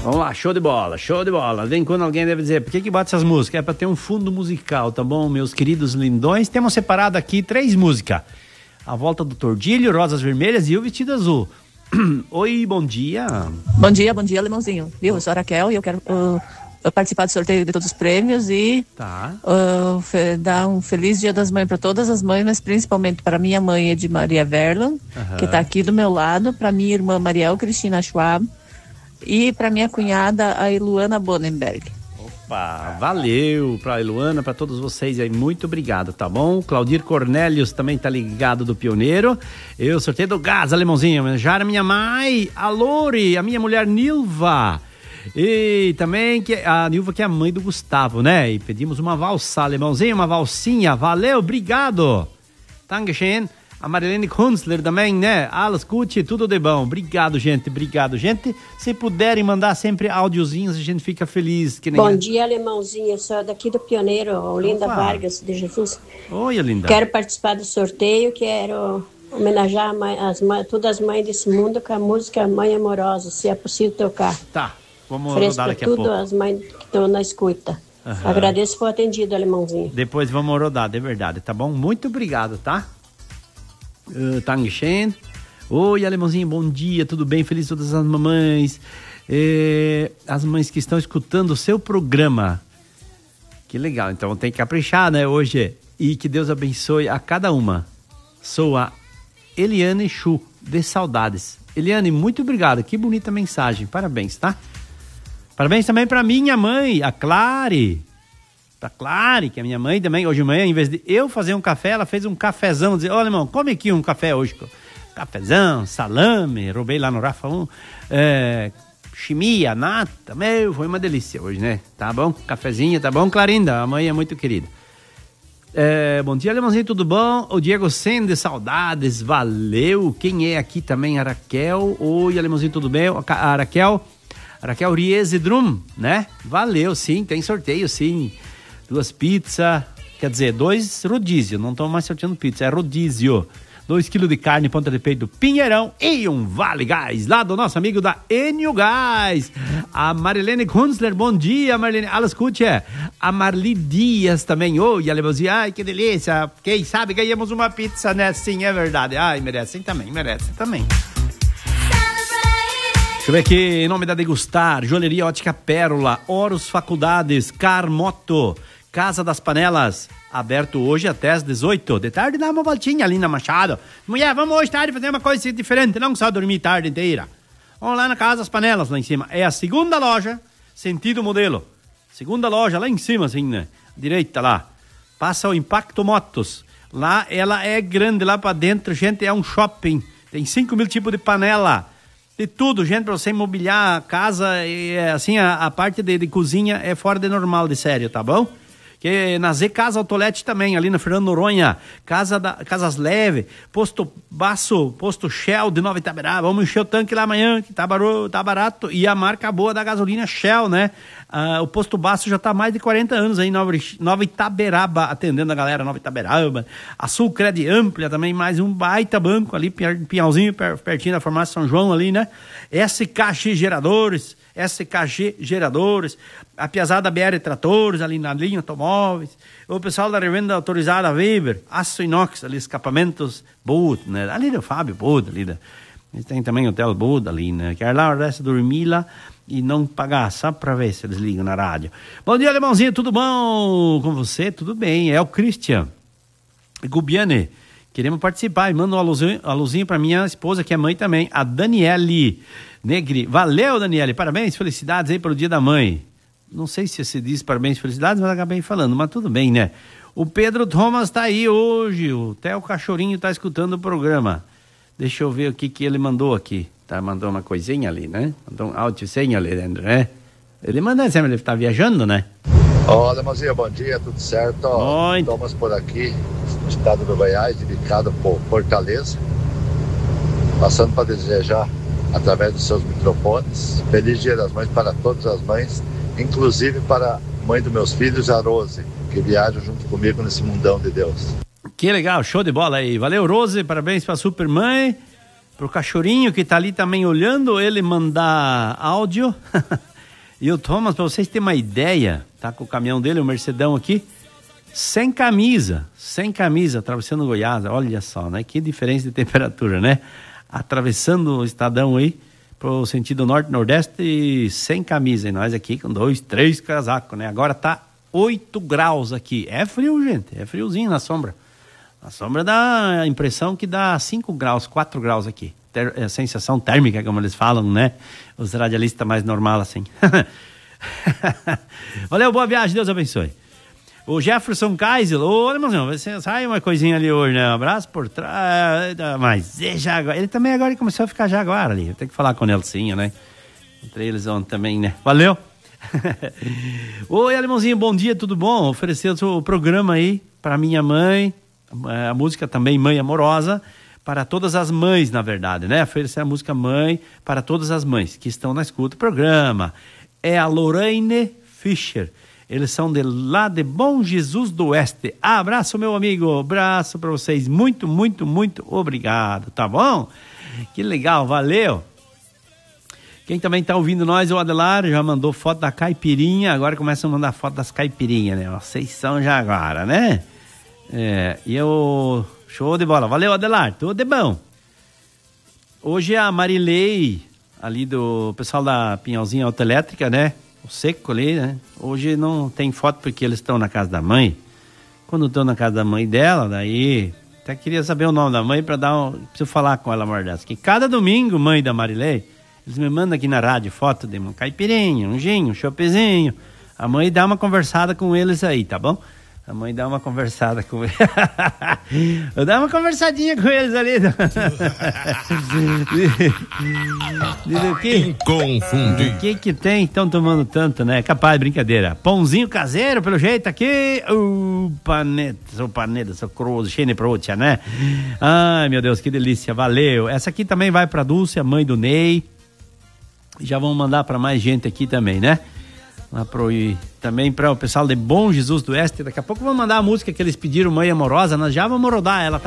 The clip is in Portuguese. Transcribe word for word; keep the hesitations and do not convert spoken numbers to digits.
Vamos lá, show de bola, show de bola. Vem quando alguém deve dizer, por que que bota essas músicas? É pra ter um fundo musical, tá bom, meus queridos lindões? Temos separado aqui três músicas. A Volta do Tordilho, Rosas Vermelhas e O Vestido Azul. Oi, bom dia. Bom dia, bom dia, Alemãozinho. Viu? Eu sou a Raquel e eu quero uh, participar do sorteio de todos os prêmios e tá. uh, fe- dar um feliz Dia das Mães para todas as mães, mas principalmente para minha mãe, de Maria Verlan, Aham. que está aqui do meu lado, para minha irmã Mariel Cristina Schwab e para minha cunhada, a Iluana Bonenberg. Opa, valeu pra Iluana, pra todos vocês aí, muito obrigado, tá bom? Claudir Cornélios também tá ligado do Pioneiro. Eu sorteio do gás, Alemãozinho, homenagear a minha mãe, a Lore, a minha mulher Nilva. E também que a Nilva, que é a mãe do Gustavo, né? E pedimos uma valsa, Alemãozinho, uma valsinha, valeu, obrigado. Dankeschön. A Marilene Kunstler também, né? Alles Gute, tudo de bom. Obrigado, gente, obrigado, gente. Se puderem mandar sempre áudiozinhos, a gente fica feliz. Que nem Bom a... dia, Alemãozinho. Eu sou daqui do Pioneiro, Olinda Opa. Vargas de Jesus. Oi, Olinda. Quero participar do sorteio, quero homenagear a mãe- as mães, todas as mães desse mundo com a música Mãe Amorosa, se é possível tocar. Tá, vamos Ofereço rodar para daqui a tudo pouco. as mães que estão na escuta. Aham. Agradeço por atendido, Alemãozinho. Depois vamos rodar, de verdade, tá bom? Muito obrigado, tá? Uh, Dankeschön. Oi, Alemãozinho, bom dia, tudo bem? Feliz todas as mamães. Eh, as mães que estão escutando o seu programa. Que legal, então tem que caprichar, né, hoje. E que Deus abençoe a cada uma. Sou a Eliane Chu, de Saudades. Eliane, muito obrigado, que bonita mensagem, parabéns, tá? Parabéns também pra minha mãe, a Clare. Pra Clare, que é minha mãe também. Hoje de manhã, em vez de eu fazer um café, ela fez um cafezão. Dizer, olha, irmão, come aqui um café hoje. Cafezão, salame, roubei lá no Rafa um. É, chimia, nata, meu, foi uma delícia hoje, né? Tá bom? Cafezinho, tá bom, Clarinda? A mãe é muito querida. É, bom dia, Alemãozinho, tudo bom? O Diego Sende, saudades, valeu. Quem é aqui também? A Raquel. Oi, Alemãozinho, tudo bem? A Raquel, a Raquel Rieze Drum, né? Valeu, sim, tem sorteio, sim. Duas pizzas, quer dizer, dois rodízio, não estamos mais sorteando pizza, é rodízio. Dois quilos de carne, ponta de peito do Pinheirão e um Vale Gás, lá do nosso amigo da Enio Gás. A Marilene Kunstler, bom dia, Marilene. Alles Gute. A Marli Dias também. Oi, Alemãozinho, ai, que delícia. Quem sabe ganhamos uma pizza, né? Sim, é verdade. Ai, merecem também, merecem também. Deixa eu ver aqui, em nome da Degustar, Joalheria Ótica Pérola, Horus Faculdades, Carmoto, Casa das Panelas, aberto hoje até às dezoito. De tarde dá uma voltinha ali na Machado. Mulher, vamos hoje tarde fazer uma coisa diferente, não só dormir tarde inteira. Vamos lá na Casa das Panelas, lá em cima. É a segunda loja, sentido modelo. Segunda loja, lá em cima, assim, né? Direita lá. Passa o Impacto Motos. Lá, ela é grande, lá pra dentro, gente, é um shopping. Tem cinco mil tipos de panela. De tudo, gente, pra você imobiliar a casa, e, assim, a, a parte de, de cozinha é fora de normal, de sério, tá bom? Que na Z Casa Autolete também, ali na Fernando Noronha, Casa da, Casas Leve, Posto Baço, Posto Shell de Nova Itaberaba, vamos encher o tanque lá amanhã, que tá barato, tá barato, e a marca boa da gasolina Shell, né? Ah, o Posto Baço já tá há mais de quarenta anos aí em Nova, Nova Itaberaba, atendendo a galera Nova Itaberaba. A Sulcred Amplia também, mais um baita banco ali, Pinhalzinho, pertinho da farmácia São João ali, né? S K X Geradores, S K G Geradores, a Piazada B R Tratores, ali na linha Automóveis, o pessoal da revenda autorizada Weber, Aço Inox, ali, escapamentos Buda, né? Ali do Fábio Buda, ali da... Eles têm também o Hotel Buda ali, né? Quer lá, resta dormir lá e não pagar, só pra ver se eles ligam na rádio. Bom dia, Alemãozinho, tudo bom com você? Tudo bem, é o Christian Gubiane. Queremos participar e manda um aluzinho, aluzinho pra minha esposa, que é mãe também, a Daniele Negri. Valeu, Daniele, parabéns, felicidades aí pelo Dia da Mãe. Não sei se você diz parabéns, felicidades, mas acabei falando, mas tudo bem, né? O Pedro Thomas tá aí hoje, o Theo Cachorrinho tá escutando o programa. Deixa eu ver o que que ele mandou aqui. Tá, mandou uma coisinha ali, né? Mandou um áudio-senha ali dentro, né? Ele manda sempre, ele tá viajando, né? Olá, Alemãozinho, bom dia, tudo certo? Oi. Estamos por aqui, no estado do Goiás, dedicado por Fortaleza. Passando para desejar, através dos seus microfones, feliz Dia das Mães para todas as mães, inclusive para a mãe dos meus filhos, a Rose, que viaja junto comigo nesse mundão de Deus. Que legal, show de bola aí. Valeu, Rose, parabéns pra Supermãe, pro cachorrinho que tá ali também olhando, ele mandar áudio. E o Thomas, pra vocês terem uma ideia, tá com o caminhão dele, o Mercedão aqui, sem camisa, sem camisa, atravessando Goiás, olha só, né? Que diferença de temperatura, né? Atravessando o estadão aí, pro sentido norte-nordeste, e sem camisa, e nós aqui com dois, três casacos, né? Agora tá oito graus aqui, é frio, gente, é friozinho na sombra. Na sombra dá a impressão que dá cinco graus, quatro graus aqui. Ter, é, sensação térmica, como eles falam, né? Os radialistas mais normal assim. Valeu, boa viagem, Deus abençoe. O Jefferson Kaisel, ô, irmãozinho, você sai uma coisinha ali hoje, né? Um abraço por trás, mas é Jaguar. Ele também agora começou a ficar Jaguar ali. Eu tenho que falar com o Nelsinho, né? Entre eles ontem também, né? Valeu. Oi, alemãozinho, bom dia, tudo bom? Ofereceu o programa aí para minha mãe, a música também Mãe Amorosa, para todas as mães, na verdade, né? Oferecer a música Mãe para todas as mães que estão na escuta do programa. É a Lorraine Fischer. Eles são de lá de Bom Jesus do Oeste. Abraço, meu amigo. Abraço para vocês. Muito, muito, muito obrigado. Tá bom? Que legal. Valeu. Quem também tá ouvindo nós, o Adelar, já mandou foto da caipirinha. Agora começa a mandar foto das caipirinhas, né? Vocês são já agora, né? É, e eu... Show de bola. Valeu, Adelar. Tudo de bom. Hoje a Marilei, ali do pessoal da Pinhalzinha Autoelétrica, né? O Seco ali, né? Hoje não tem foto porque eles estão na casa da mãe. Quando estão na casa da mãe dela, daí... Até queria saber o nome da mãe para dar um... Preciso falar com ela, amor dessa. Que cada domingo, mãe da Marilei, eles me mandam aqui na rádio foto de uma caipirinha, um gin, um chopezinho. A mãe dá uma conversada com eles aí, tá bom? A mãe dá uma conversada com eles. Eu dá uma conversadinha com eles ali. Diz o que? Confundir. O que que tem? Estão tomando tanto, né? Capaz, brincadeira. Pãozinho caseiro, pelo jeito, aqui. Uh, paneta, sou paneta, sou croso, cheio de proteína, né? Ai, meu Deus, que delícia, valeu. Essa aqui também vai pra Dulce, a mãe do Ney. Já vamos mandar pra mais gente aqui também, né? Lá pro, também para o pessoal de Bom Jesus do Oeste. Daqui a pouco vamos mandar a música que eles pediram, Mãe Amorosa. Nós já vamos rodar ela, tá?